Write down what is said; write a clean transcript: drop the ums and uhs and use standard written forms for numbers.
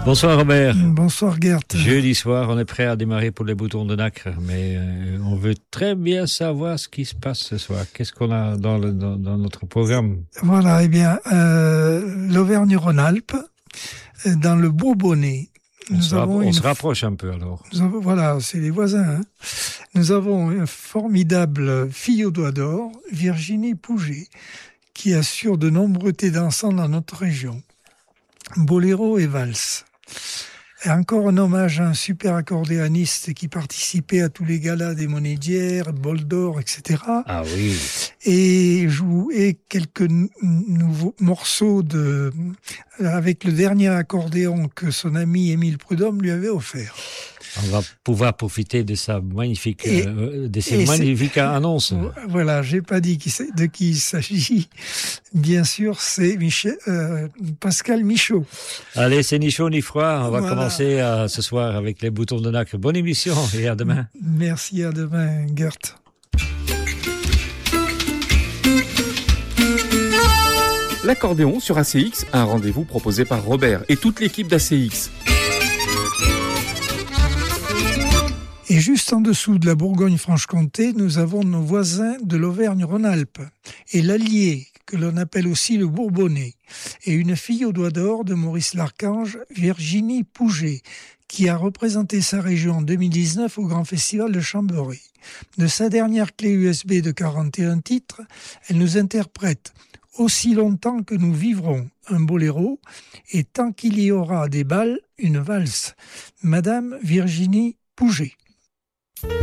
Bonsoir Robert. Bonsoir Gert. Jeudi soir, on est prêt à démarrer pour les boutons de nacre, mais on veut très bien savoir ce qui se passe ce soir. Qu'est-ce qu'on a dans notre programme? Voilà, eh bien, l'Auvergne-Rhône-Alpes, dans le Bourbonnais. On se rapproche un peu alors. Voilà, c'est les voisins. Hein. Nous avons une formidable fille au doigt d'or, Virginie Pouget, qui assure de nombreux thés dansants dans notre région. Boléro et valse. Et encore un hommage à un super accordéoniste qui participait à tous les galas des Monédières, Bol d'Or, etc. Ah oui. Et jouait quelques nouveaux morceaux avec le dernier accordéon que son ami Émile Prudhomme lui avait offert. On va pouvoir profiter de sa magnifique, magnifiques annonces. Voilà, j'ai pas dit de qui il s'agit. Bien sûr, c'est Pascal Michaud. Allez, c'est ni chaud ni froid. On va commencer ce soir avec les boutons de nacre. Bonne émission et à demain. Merci, à demain, Gert. L'accordéon sur ACX, un rendez-vous proposé par Robert et toute l'équipe d'ACX. Et juste en dessous de la Bourgogne-Franche-Comté, nous avons nos voisins de l'Auvergne-Rhône-Alpes et l'Allier, que l'on appelle aussi le Bourbonnais, et une fille au doigt d'or de Maurice Larchange, Virginie Pouget, qui a représenté sa région en 2019 au Grand Festival de Chambéry. De sa dernière clé USB de 41 titres, elle nous interprète « Aussi longtemps que nous vivrons » un boléro, et tant qu'il y aura des balles, une valse. Madame Virginie Pouget.